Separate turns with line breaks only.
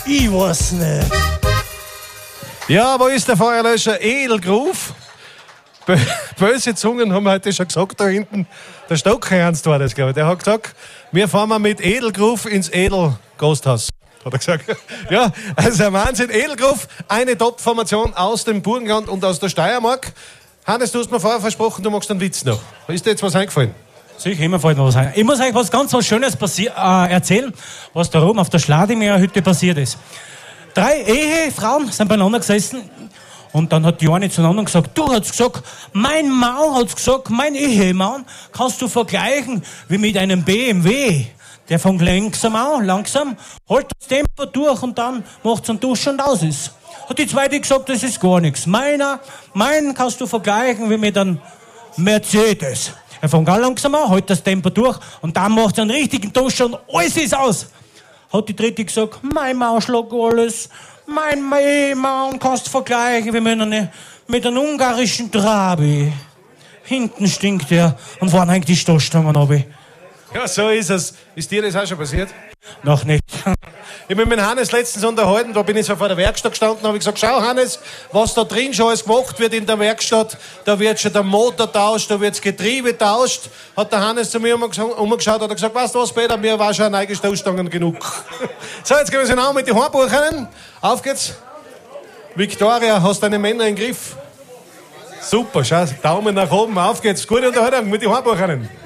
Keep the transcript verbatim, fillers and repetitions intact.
Ich weiß nicht. Ja, wo ist der Feuerlöscher? Edelgruf. Bö böse Zungen haben heute schon gesagt, da hinten, der Stockernst war das, glaube ich. Der hat gesagt, wir fahren mal mit Edelgruf ins Edel-Gasthaus. Hat er gesagt. Ja, also ein Wahnsinn. Edelgruf, eine Top-Formation aus dem Burgenland und aus der Steiermark. Hannes, du hast mir vorher versprochen, du machst einen Witz noch. Ist dir jetzt was eingefallen?
Sicher, immer fällt mir was ein. Ich muss euch was ganz was Schönes äh, erzählen, was da oben auf der Schladiminger-Hütte passiert ist. Drei Ehefrauen sind beieinander gesessen und dann hat die eine zueinander gesagt, du hast gesagt, mein Mann hat gesagt, mein Ehemann kannst du vergleichen wie mit einem B M W. Der fängt langsam an, langsam, holt das Tempo durch und dann macht's einen Dusch und aus ist. Hat die zweite gesagt, das ist gar nichts. Meiner, meinen kannst du vergleichen wie mit einem Mercedes. Er fängt auch langsam an, holt das Tempo durch und dann macht's einen richtigen Dusch und alles ist aus. Hat die dritte gesagt, mein Mann schlägt alles, mein Mann kannst du vergleichen wie mit, eine, mit einem ungarischen Trabi. Hinten stinkt er und vorne hängt die Stoßstangen runter.
Ja, so ist es. Ist dir das auch schon passiert?
Noch nicht.
Ich bin mit Hannes letztens unterhalten, da bin ich so vor der Werkstatt gestanden und habe gesagt, schau Hannes, was da drin schon alles gemacht wird in der Werkstatt, da wird schon der Motor tauscht, da wird das Getriebe tauscht. Hat der Hannes zu mir umgeschaut und hat gesagt, weißt du was, Peter, mir war schon neue Stoßstangen genug. So, jetzt gehen wir an mit den Haarbuchern. Auf geht's. Victoria, hast deine Männer im Griff? Super, schau, Daumen nach oben, auf geht's. Gute Unterhaltung mit den Haarbuchern.